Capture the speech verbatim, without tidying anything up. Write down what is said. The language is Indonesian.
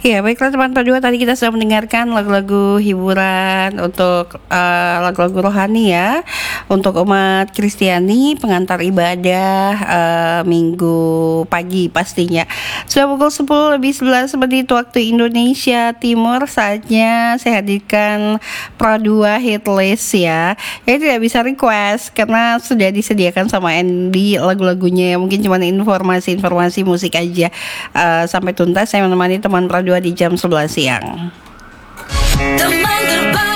Ya, baiklah teman Padua, tadi kita sudah mendengarkan lagu-lagu hiburan untuk uh, lagu-lagu rohani ya, untuk umat Kristiani pengantar ibadah uh, Minggu pagi pastinya. Sudah pukul sepuluh lebih sebelas menit waktu Indonesia Timur, saatnya saya hadirkan Pradua Hit List ya. Ya tidak bisa request karena sudah disediakan sama Andy lagu-lagunya ya, mungkin cuma informasi-informasi musik aja. Uh, sampai tuntas saya menemani teman Pradua di jam sebelas siang. Teman terbaik.